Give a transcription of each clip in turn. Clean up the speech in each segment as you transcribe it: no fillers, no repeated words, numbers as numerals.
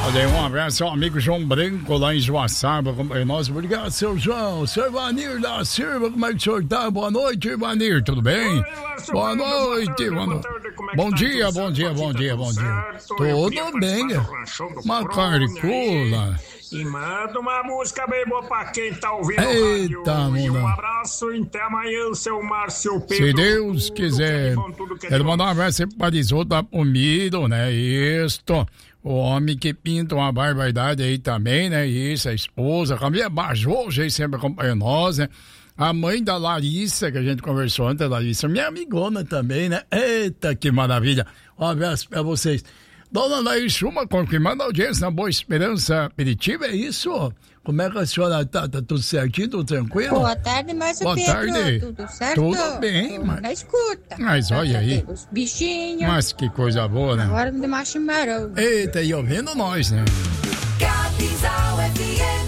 Olha aí, um abraço ao amigo João Branco lá em Joaçaba. Nossa, obrigado, seu João. Seu Ivanir da Silva, como é que o senhor tá? Boa noite, Ivanir, tudo bem? Oi, boa noite, mano. Bom dia, bom dia. Tudo bem, Macaricula. E manda uma música bem boa pra quem tá ouvindo. Eita, rádio. Um abraço e até amanhã, seu Márcio Pedro. Se Deus quiser. Quero mandar um abraço para Risoto da Unido, né? Isto. O homem que pinta uma barbaridade aí também, né? Isso, a esposa. A Camila Bajoja aí sempre acompanha nós, né? A mãe da Larissa, que a gente conversou antes, a Larissa, minha amigona também, né? Eita, que maravilha. Um abraço pra vocês. Dona Larissa, uma confirmando a audiência na Boa Esperança Peritiba, é isso? Como é que a senhora tá? Tá tudo certinho, tudo tranquilo? Boa tarde, Márcio Pedro. Boa tarde. Tudo certo? Tudo bem, mas... Na escuta. Mas olha aí. Os bichinhos. Mas que coisa boa, né? Agora de machimarão. Eita, e ouvindo nós, né? Capinzal FM.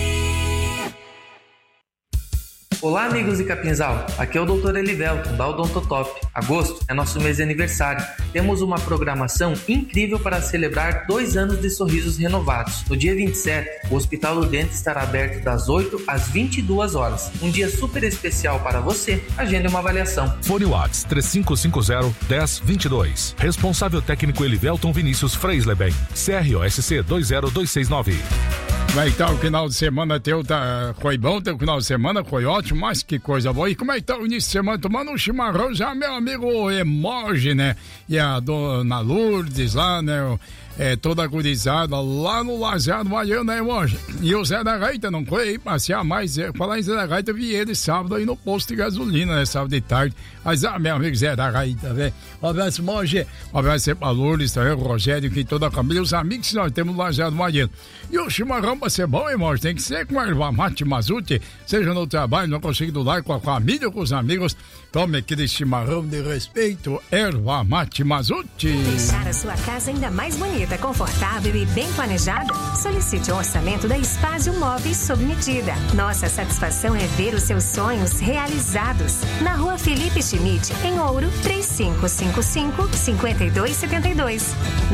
Olá, amigos de Capinzal. Aqui é o Dr. Elivelton, da Odontotop. Agosto é nosso mês de aniversário. Temos uma programação incrível para celebrar 2 anos de sorrisos renovados. No dia 27, o Hospital do Dente estará aberto das 8 às 22 horas. Um dia super especial para você. Agende uma avaliação. Fone Whats 3550-1022. Responsável técnico Elivelton Vinícius Freisleben. CROSC 20269. Como é que tá o final de semana teu? Foi bom teu final de semana? Foi ótimo, mas que coisa boa. E como é que tá o início de semana? Tomando um chimarrão já, meu amigo Emoji, né? E a dona Lourdes lá, né? Toda gurizada lá no Lajeado Baiano, né, Emoji? E o Zé da Gaita não foi aí passear mais. Falar em Zé da Gaita, vi ele sábado aí no posto de gasolina, né? Sábado de tarde. Mas, meu amigo Zé da Gaita, velho. Um abraço, Emoji. Um abraço pra Lourdes, também, o Rogério, que toda a família, os amigos que nós temos no Lajeado Baiano. E o chimarrão pra ser bom, Emoji, tem que ser com erva mate mazute, seja no trabalho, no consigo do lar, com a família ou com os amigos. Tome aquele chimarrão de respeito, erva mate mazute. Deixar a sua casa ainda mais bonita, confortável e bem planejada? Solicite um orçamento da Espásio Móveis sob medida. Nossa satisfação é ver os seus sonhos realizados. Na Rua Felipe Schmidt, em Ouro, 3555-5272.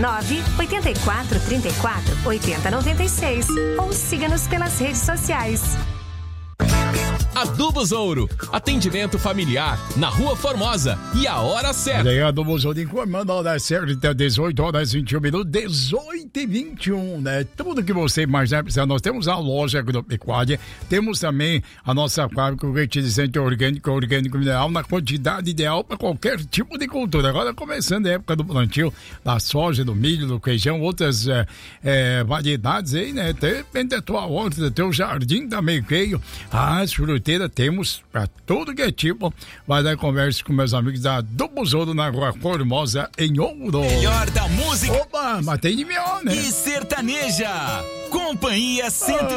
98434-8096. Ou siga-nos pelas redes sociais. Adubos Ouro, atendimento familiar na Rua Formosa e a hora certa. Olha aí, Adubos Ouro informando a hora certa, até 18 horas 21 minutos, 18 e 21, né? Tudo que você imaginar precisar. Nós temos a loja agropecuária, temos também a nossa fábrica com fertilizante orgânico mineral na quantidade ideal para qualquer tipo de cultura. Agora começando a época do plantio da soja, do milho, do feijão, outras variedades aí, né? Depende da tua horta, do teu jardim também veio. As frutas temos pra tudo que é tipo. Vai dar conversa com meus amigos da Adubos Ouro na Rua Formosa, em Ouro. Melhor da música. Opa, mas tem de melhor, né? E sertaneja. Companhia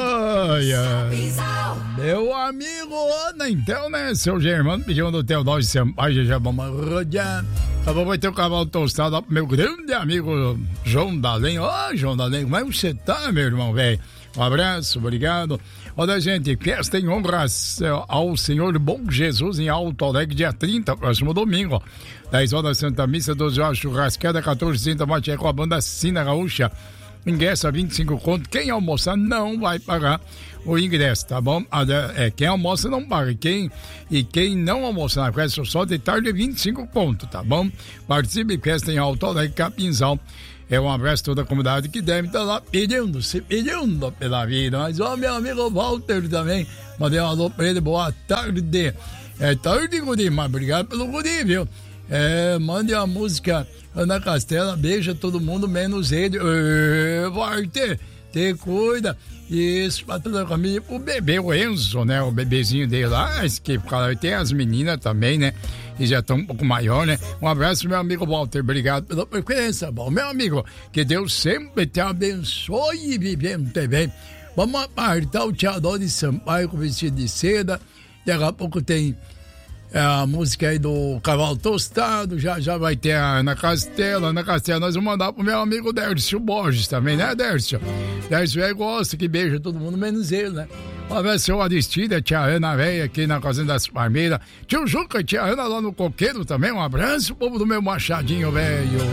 Meu amigo, então, né? Seu Germano pediu no teu nós de Sampaio, já vamos rodear. Agora vai ter o cavalo tostado lá pro meu grande amigo João Dalém. João Dalém, como é que você tá, meu irmão, velho? Um abraço, obrigado. Olha, gente, festa em honra ao Senhor Bom Jesus em Alto Alegre, dia 30, próximo domingo. 10 horas Santa Missa, 12 horas churrasqueada, 14h30 mate com a banda Sina Gaúcha. Ingresso a 25 conto. Quem almoçar não vai pagar o ingresso, tá bom? Quem almoça não paga. Quem não almoçar na festa só de tarde é 25 conto, tá bom? Participe de festa em Alto Alegre, Capinzal. Um abraço a toda a comunidade que deve estar lá pedindo pela vida. Mas, meu amigo Walter também, mandei um alô pra ele, boa tarde. Tarde, guri, mas obrigado pelo guri, viu? Mande a música Ana Castela, beija todo mundo, menos ele. Walter, te cuida. Isso, pra toda a família. O bebê, o Enzo, né? O bebezinho dele lá, que tem as meninas também, né? E já estão um pouco maior, né? Um abraço, meu amigo Walter. Obrigado pela preferência, bom, meu amigo. Que Deus sempre te abençoe e vivendo também. Vamos apartar o Teodoro de Sampaio com vestido de seda. Daqui a pouco tem a música aí do Cavalo Tostado. Já vai ter a Ana Castela. Ana Castela, nós vamos mandar pro meu amigo Dércio Borges também, né, Dércio? Dércio gosta que beija todo mundo, menos ele, né? Um abraço, seu Aristide, tia Ana velha aqui na Fazenda das Palmeiras. Tio Juca, tia Ana lá no Coqueiro também. Um abraço, povo do meu Machadinho, velho.